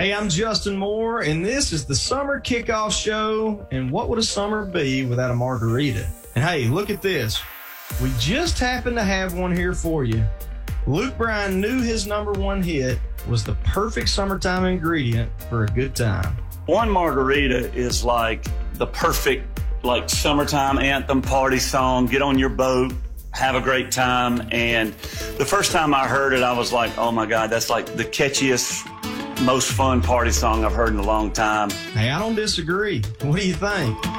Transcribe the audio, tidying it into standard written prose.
Hey, I'm Justin Moore, and this is the Summer Kickoff Show. And what would a summer be without a margarita? And hey, look at this. We just happen to have one here for you. Luke Bryan knew his number one hit was the perfect summertime ingredient for a good time. One margarita is like the perfect summertime anthem party song. Get on your boat, have a great time. And the first time I heard it, I was like, oh my God, that's like the catchiest, most fun party song I've heard in a long time. Hey, I don't disagree. What do you think?